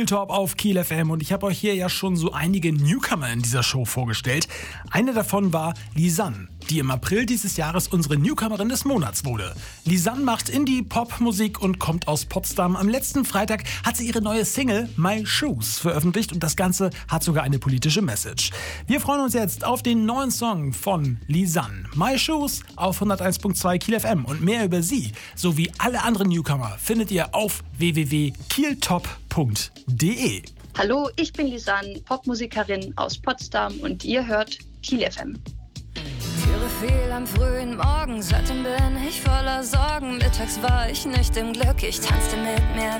Top auf Kiel FM und ich habe euch hier ja schon so einige Newcomer in dieser Show vorgestellt. Eine davon war Lisanne, die im April dieses Jahres unsere Newcomerin des Monats wurde. Lisanne macht Indie-Pop-Musik und kommt aus Potsdam. Am letzten Freitag hat sie ihre neue Single My Shoes veröffentlicht und das Ganze hat sogar eine politische Message. Wir freuen uns jetzt auf den neuen Song von Lisanne. My Shoes auf 101.2 Kiel FM und mehr über sie sowie alle anderen Newcomer findet ihr auf www.kieltop.de. Hallo, ich bin Lisanne, Popmusikerin aus Potsdam und ihr hört Kiel FM. Türe fiel am frühen Morgen, seitdem bin ich voller Sorgen. Mittags war ich nicht im Glück, ich tanzte mit mir